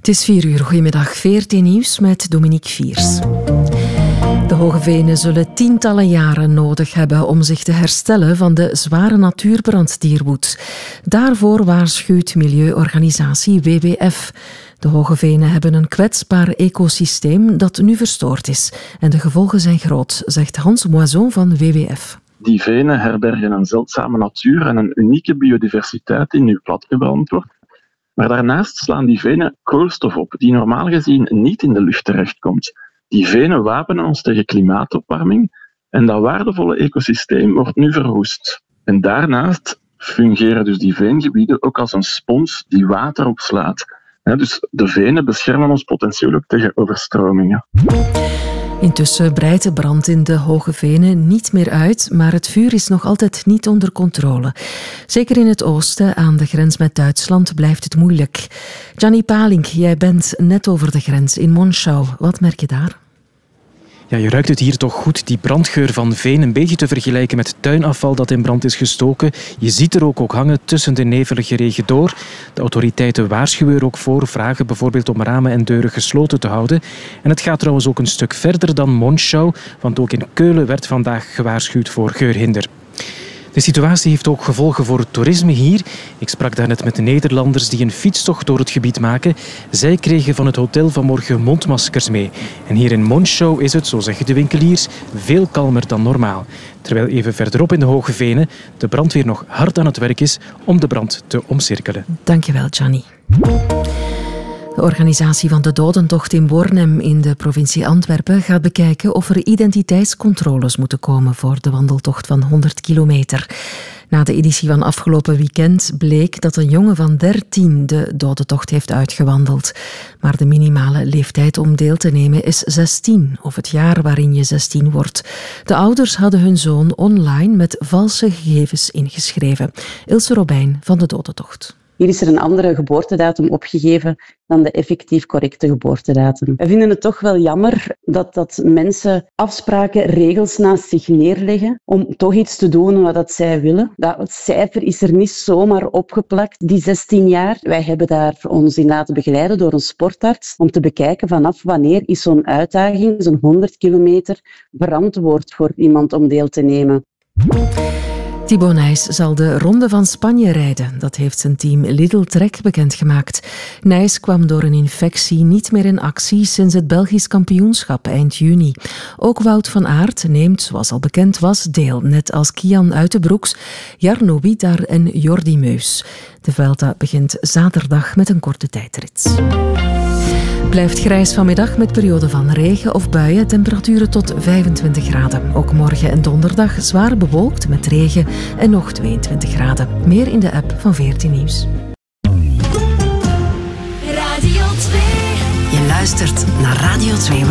Het is 4 uur. Goedemiddag. VRT Nieuws met Dominique Viers. De Hoge Venen zullen tientallen jaren nodig hebben om zich te herstellen van de zware natuurbrand die er woedt. Daarvoor waarschuwt milieuorganisatie WWF. De Hoge Venen hebben een kwetsbaar ecosysteem dat nu verstoord is. En de gevolgen zijn groot, zegt Hans Moison van WWF. Die venen herbergen een zeldzame natuur en een unieke biodiversiteit die nu platgebrand wordt. Maar daarnaast slaan die venen koolstof op, die normaal gezien niet in de lucht terechtkomt. Die venen wapenen ons tegen klimaatopwarming en dat waardevolle ecosysteem wordt nu verwoest. En daarnaast fungeren dus die veengebieden ook als een spons die water opslaat. Dus de venen beschermen ons potentieel ook tegen overstromingen. Intussen breidt de brand in de Hoge Venen niet meer uit, maar het vuur is nog altijd niet onder controle. Zeker in het oosten, aan de grens met Duitsland, blijft het moeilijk. Gianni Palink, jij bent net over de grens in Monschau. Wat merk je daar? Ja, je ruikt het hier toch goed, die brandgeur van veen, een beetje te vergelijken met tuinafval dat in brand is gestoken. Je ziet er ook hangen tussen de nevelige regen door. De autoriteiten waarschuwen er ook voor, vragen bijvoorbeeld om ramen en deuren gesloten te houden. En het gaat trouwens ook een stuk verder dan Monschau, want ook in Keulen werd vandaag gewaarschuwd voor geurhinder. De situatie heeft ook gevolgen voor het toerisme hier. Ik sprak daarnet met de Nederlanders die een fietstocht door het gebied maken. Zij kregen van het hotel vanmorgen mondmaskers mee. En hier in Monschau is het, zo zeggen de winkeliers, veel kalmer dan normaal. Terwijl even verderop in de Hoge Venen de brandweer nog hard aan het werk is om de brand te omcirkelen. Dankjewel, Gianni. De organisatie van de dodentocht in Bornem in de provincie Antwerpen gaat bekijken of er identiteitscontroles moeten komen voor de wandeltocht van 100 kilometer. Na de editie van afgelopen weekend bleek dat een jongen van 13 de dodentocht heeft uitgewandeld. Maar de minimale leeftijd om deel te nemen is 16, of het jaar waarin je 16 wordt. De ouders hadden hun zoon online met valse gegevens ingeschreven. Ilse Robijn van de dodentocht. Hier is er een andere geboortedatum opgegeven dan de effectief correcte geboortedatum. We vinden het toch wel jammer dat mensen afspraken, regels naast zich neerleggen om toch iets te doen wat zij willen. Dat cijfer is er niet zomaar opgeplakt, die 16 jaar. Wij hebben daar ons in laten begeleiden door een sportarts om te bekijken vanaf wanneer is zo'n uitdaging, zo'n 100 kilometer, verantwoord voor iemand om deel te nemen. Thibaut Nys zal de Ronde van Spanje rijden. Dat heeft zijn team Lidl Trek bekendgemaakt. Nys kwam door een infectie niet meer in actie sinds het Belgisch kampioenschap eind juni. Ook Wout van Aert neemt, zoals al bekend was, deel. Net als Kian Uitenbroeks, Jarno Wiedar en Jordi Meus. De Vuelta begint zaterdag met een korte tijdrit. Blijft grijs vanmiddag met perioden van regen of buien, temperaturen tot 25 graden. Ook morgen en donderdag zwaar bewolkt met regen en nog 22 graden. Meer in de app van VRT Nieuws. Radio 2. Je luistert naar Radio 2